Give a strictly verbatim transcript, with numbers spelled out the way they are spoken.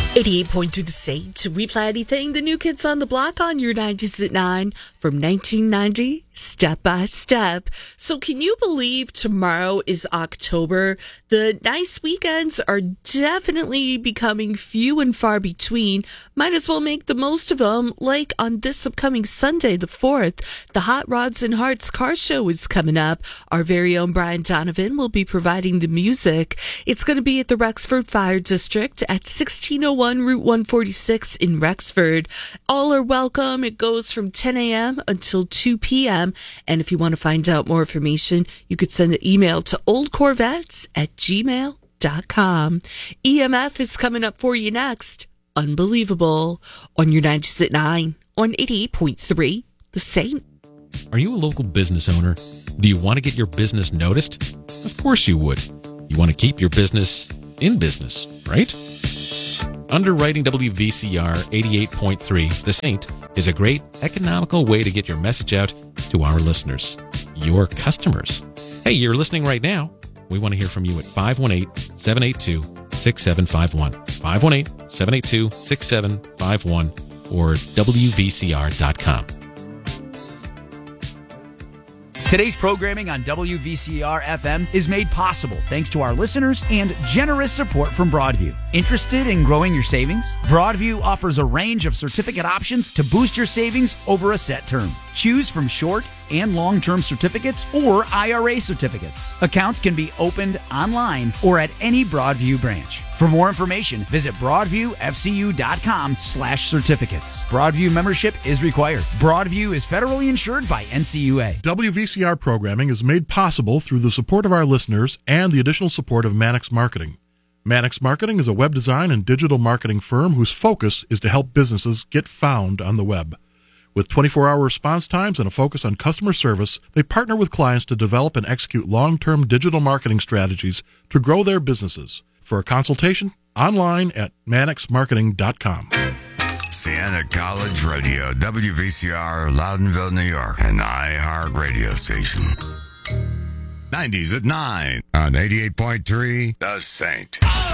eighty-eight point two The Saint. We play anything. The New Kids on the Block on your nineties at nine from nineteen ninety, step by step. So can you believe tomorrow is October? The nice weekends are definitely becoming few and far between. Might as well make the most of them. Like on this upcoming Sunday, the fourth, the Hot Rods and Hearts Car Show is coming up. Our very own Brian Donovan will be providing the music. It's going to be at the Rexford Fire District at sixteen oh one Route one forty-six in Rexford. All are welcome. It goes from ten a.m. until two p.m. And if you want to find out more information, you could send an email to oldcorvettes at gmail dot com. E M F is coming up for you next. Unbelievable. On your nineties at nine on eighty-eight point three The Saint. Are you a local business owner? Do you want to get your business noticed? Of course you would. You want to keep your business in business, right? Underwriting W V C R eighty-eight point three The Saint is a great economical way to get your message out to our listeners, your customers. Hey, you're listening right now. We want to hear from you at five one eight, seven eight two, six seven five one, five one eight, seven eight two, six seven five one, or W V C R dot com. Today's programming on W V C R F M is made possible thanks to our listeners and generous support from Broadview. Interested in growing your savings? Broadview offers a range of certificate options to boost your savings over a set term. Choose from short and long-term certificates or I R A certificates. Accounts can be opened online or at any Broadview branch. For more information, visit broadviewfcu.com slash certificates. Broadview membership is required. Broadview is federally insured by N C U A. W V C R programming is made possible through the support of our listeners and the additional support of Mannix Marketing. Mannix Marketing is a web design and digital marketing firm whose focus is to help businesses get found on the web. With twenty-four hour response times and a focus on customer service, they partner with clients to develop and execute long-term digital marketing strategies to grow their businesses. For a consultation, online at mannix marketing dot com. Siena College Radio, W V C R, Loudonville, New York, an iHeart radio station. nineties at nine on eighty-eight point three The Saint.